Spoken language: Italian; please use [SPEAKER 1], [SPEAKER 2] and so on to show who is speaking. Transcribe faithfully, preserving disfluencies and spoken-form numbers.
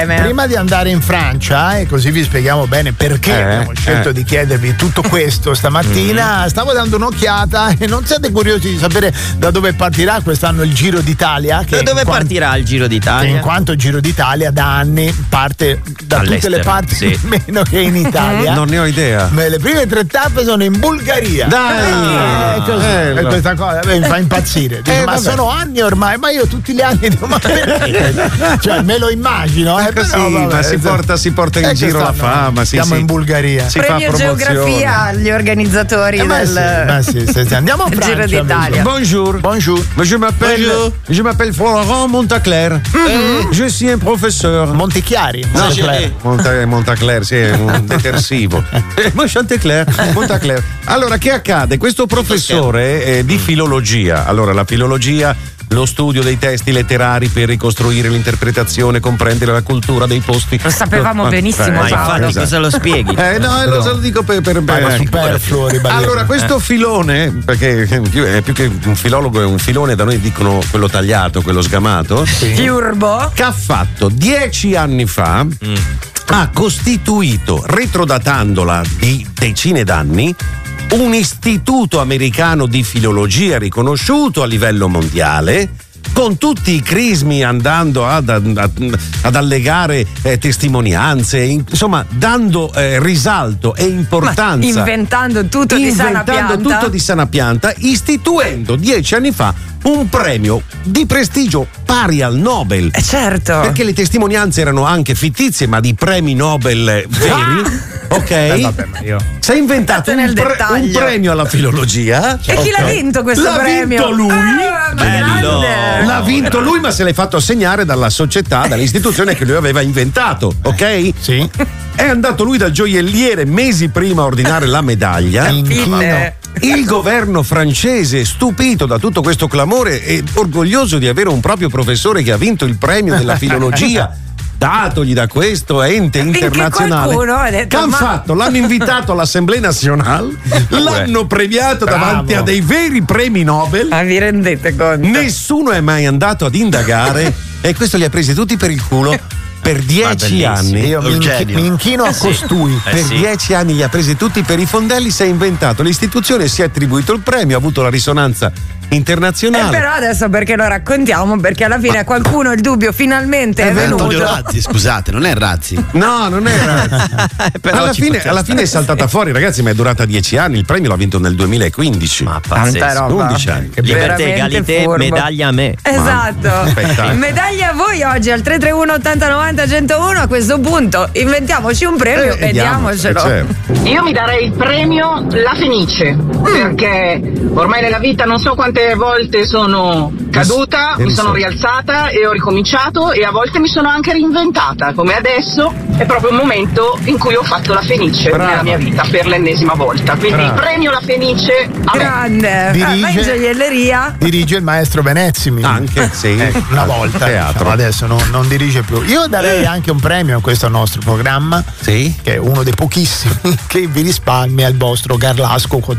[SPEAKER 1] Prima di andare in Francia, e così vi spieghiamo bene perché
[SPEAKER 2] eh,
[SPEAKER 1] abbiamo scelto
[SPEAKER 2] eh.
[SPEAKER 1] di chiedervi tutto questo stamattina, mm. stavo dando un'occhiata e non siete curiosi di sapere da dove partirà quest'anno il Giro d'Italia? Che
[SPEAKER 3] da dove
[SPEAKER 1] quanto,
[SPEAKER 3] partirà il Giro d'Italia?
[SPEAKER 1] Che in quanto il Giro d'Italia da anni parte da
[SPEAKER 3] All'estero,
[SPEAKER 1] tutte le parti,
[SPEAKER 3] sì.
[SPEAKER 1] meno che in Italia.
[SPEAKER 2] Non ne ho idea.
[SPEAKER 1] Ma le prime tre tappe sono in Bulgaria.
[SPEAKER 2] Dai!
[SPEAKER 1] Eh, così,
[SPEAKER 2] eh,
[SPEAKER 1] e questa cosa mi fa impazzire. Dico,
[SPEAKER 2] Eh,
[SPEAKER 1] ma
[SPEAKER 2] vabbè.
[SPEAKER 1] sono anni ormai, ma io tutti gli anni devo, ma perché? Cioè, me lo immagino, eh,
[SPEAKER 2] Così,
[SPEAKER 1] però, vabbè,
[SPEAKER 2] ma si porta, si porta in
[SPEAKER 1] eh,
[SPEAKER 2] giro la fama. Sì,
[SPEAKER 1] siamo
[SPEAKER 2] sì.
[SPEAKER 1] in Bulgaria.
[SPEAKER 2] Si
[SPEAKER 4] Premio
[SPEAKER 2] fa
[SPEAKER 4] geografia agli organizzatori
[SPEAKER 1] Eh,
[SPEAKER 4] del
[SPEAKER 1] sì, sì, sì, sì. Andiamo a Francia.
[SPEAKER 4] Giro d'Italia.
[SPEAKER 2] Bonjour.
[SPEAKER 1] Bonjour.
[SPEAKER 2] Je m'appelle,
[SPEAKER 3] Bonjour.
[SPEAKER 2] je m'appelle Florent Montaclair.
[SPEAKER 1] Mm-hmm.
[SPEAKER 2] Je suis un professeur.
[SPEAKER 1] Montichiari.
[SPEAKER 2] No,
[SPEAKER 1] Montclair.
[SPEAKER 2] Monta- Montaclair, sì, è un detersivo. Eh, Montaclair, Montaclair. Allora, che accade? Questo professore eh, di filologia, allora la filologia, lo studio dei testi letterari per ricostruire l'interpretazione, comprendere la cultura dei posti.
[SPEAKER 4] Lo sapevamo
[SPEAKER 2] Ah,
[SPEAKER 4] benissimo,
[SPEAKER 2] eh,
[SPEAKER 3] Ma
[SPEAKER 4] Paolo.
[SPEAKER 3] infatti
[SPEAKER 2] esatto.
[SPEAKER 3] cosa lo spieghi?
[SPEAKER 2] Eh no, lo, lo dico per, per, per
[SPEAKER 1] Ma
[SPEAKER 2] ecco.
[SPEAKER 1] superfluo ribadire.
[SPEAKER 2] Allora, questo filone, perché più, è più che un filologo, è un filone, da noi dicono quello tagliato, quello sgamato,
[SPEAKER 4] Fiurbo.
[SPEAKER 2] che ha fatto dieci anni fa, mm. ha costituito, retrodatandola di decine d'anni, un istituto americano di filologia riconosciuto a livello mondiale, con tutti i crismi, andando ad, ad, ad allegare eh, testimonianze, insomma dando eh, risalto e importanza,
[SPEAKER 4] inventando tutto di sana
[SPEAKER 2] inventando
[SPEAKER 4] pianta.
[SPEAKER 2] tutto di sana pianta, istituendo dieci anni fa un premio di prestigio pari al Nobel.
[SPEAKER 4] Eh, certo.
[SPEAKER 2] Perché le testimonianze erano anche fittizie, ma di premi Nobel veri.
[SPEAKER 4] Ah!
[SPEAKER 2] Ok?
[SPEAKER 1] Eh, vabbè, ma io...
[SPEAKER 2] Si è inventato
[SPEAKER 4] Entrate
[SPEAKER 2] un,
[SPEAKER 4] nel
[SPEAKER 2] pre-
[SPEAKER 4] dettaglio.
[SPEAKER 2] un premio alla filologia.
[SPEAKER 4] E chi l'ha vinto questo
[SPEAKER 2] L'ha
[SPEAKER 4] premio?
[SPEAKER 2] vinto lui.
[SPEAKER 4] Ah, ma
[SPEAKER 3] Bello.
[SPEAKER 4] grande.
[SPEAKER 2] L'ha vinto lui, ma se l'è fatto assegnare dalla società, dall'istituzione che lui aveva inventato, ok?
[SPEAKER 1] Sì.
[SPEAKER 2] È andato lui dal gioielliere mesi prima a ordinare la medaglia.
[SPEAKER 4] Fine.
[SPEAKER 2] Il governo francese, stupito da tutto questo clamore e orgoglioso di avere un proprio professore che ha vinto il premio della filologia, datogli da questo ente internazionale,
[SPEAKER 4] qualcuno ha detto,
[SPEAKER 2] che hanno
[SPEAKER 4] ma-
[SPEAKER 2] fatto, l'hanno invitato all'Assemblée Nationale, l'hanno premiato
[SPEAKER 1] Bravo.
[SPEAKER 2] davanti a dei veri premi Nobel.
[SPEAKER 4] Ma vi rendete conto?
[SPEAKER 2] Nessuno è mai andato ad indagare e questo li ha presi tutti per il culo per dieci
[SPEAKER 3] bellissimo.
[SPEAKER 2] anni.
[SPEAKER 1] Io mi, inchi-
[SPEAKER 3] genio.
[SPEAKER 1] mi inchino a
[SPEAKER 3] sì.
[SPEAKER 1] costui.
[SPEAKER 3] Eh,
[SPEAKER 2] Per
[SPEAKER 3] sì.
[SPEAKER 2] dieci anni li ha presi tutti per i fondelli, si è inventato l'istituzione, si è attribuito il premio, ha avuto la risonanza
[SPEAKER 4] E
[SPEAKER 2] internazionale.
[SPEAKER 4] però adesso perché lo raccontiamo? Perché alla fine a qualcuno il dubbio finalmente è,
[SPEAKER 5] È
[SPEAKER 4] venuto.
[SPEAKER 5] Antonio Razzi, scusate, non è Razzi.
[SPEAKER 2] No, non era.
[SPEAKER 3] Però
[SPEAKER 2] alla,
[SPEAKER 3] ci
[SPEAKER 2] fine,
[SPEAKER 3] poteva
[SPEAKER 2] alla fine è
[SPEAKER 3] stare.
[SPEAKER 2] saltata fuori, ragazzi, ma è durata dieci anni. Il premio l'ha vinto nel duemilaquindici.
[SPEAKER 3] Ma
[SPEAKER 4] Tanta
[SPEAKER 3] pazzesco.
[SPEAKER 4] roba.
[SPEAKER 2] undici anni.
[SPEAKER 4] Che
[SPEAKER 3] Libertà,
[SPEAKER 4] veramente
[SPEAKER 3] egalité,
[SPEAKER 4] furbo.
[SPEAKER 3] medaglia a me.
[SPEAKER 4] Esatto.
[SPEAKER 2] Spettacolo.
[SPEAKER 4] Medaglia a voi oggi al tre tre uno ottanta novanta centouno. A questo punto inventiamoci un premio
[SPEAKER 2] Eh,
[SPEAKER 4] e diamocelo.
[SPEAKER 2] eh, certo.
[SPEAKER 6] Io mi darei il premio La Fenice, perché ormai nella vita non so quante volte sono caduta,
[SPEAKER 2] Eh,
[SPEAKER 6] mi
[SPEAKER 2] lo
[SPEAKER 6] sono
[SPEAKER 2] so.
[SPEAKER 6] rialzata e ho ricominciato e a volte mi sono anche reinventata, come adesso è proprio il momento in cui ho fatto La Fenice
[SPEAKER 2] Brava.
[SPEAKER 6] nella mia vita per l'ennesima volta. Quindi
[SPEAKER 2] Brava.
[SPEAKER 6] il premio La Fenice a me.
[SPEAKER 4] Grande.
[SPEAKER 1] Dirige-
[SPEAKER 4] Ah, ma in gioielleria?
[SPEAKER 1] Dirige il maestro Venezzi. mi-
[SPEAKER 2] Anche, sì.
[SPEAKER 1] Eh, una volta,
[SPEAKER 2] Teatro.
[SPEAKER 1] diciamo, adesso non, non dirige più. Io darei anche un premio a questo nostro programma,
[SPEAKER 2] Sì.
[SPEAKER 1] che è uno dei pochissimi che vi risparmia il vostro Garlasco quotidiano.